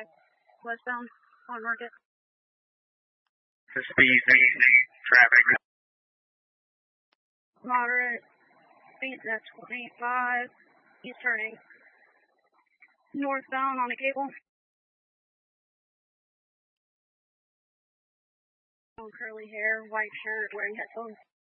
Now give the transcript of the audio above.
contact westbound on Market. The speed, traffic. Moderate speed at 25. He's turning northbound on a cable. Curly hair, white shirt, wearing headphones.